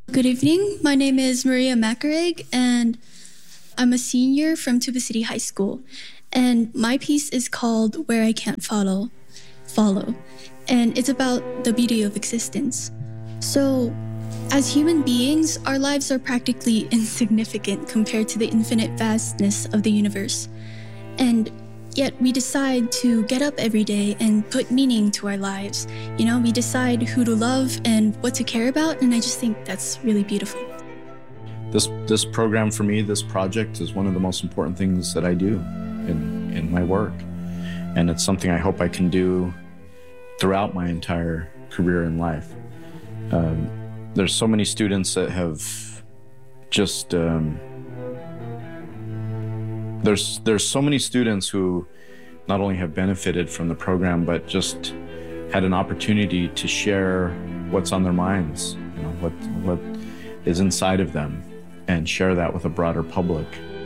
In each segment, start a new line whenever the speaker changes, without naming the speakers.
Good evening. My name is Maria Macarig, and I'm a senior from Tuba City High School. And my piece is called Where I Can't Follow. And it's about the beauty of existence. So, as human beings, our lives are practically insignificant compared to the infinite vastness of the universe. And yet we decide to get up every day and put meaning to our lives. You know, we decide who to love and what to care about, and I just think that's really beautiful.
This program for me, this project, is one of the most important things that I do in my work. And it's something I hope I can do throughout my entire career in life. There's so many students that have just there's so many students who not only have benefited from the program, but just had an opportunity to share what's on their minds, you know, what is inside of them, and share that with a broader public.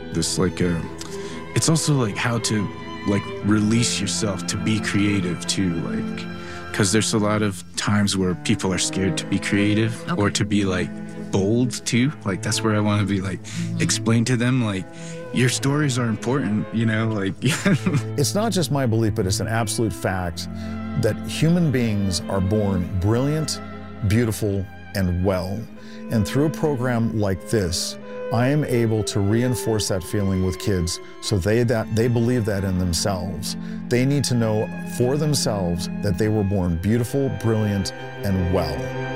It's also like how to release yourself to be creative too, because there's a lot of times where people are scared to be creative or to be bold too. That's where I want to be explain to them your stories are important, you know,
It's not just my belief, but it's an absolute fact that human beings are born brilliant, beautiful, and well. And through a program like this, I am able to reinforce that feeling with kids so they believe that in themselves. They need to know for themselves that they were born beautiful, brilliant, and well.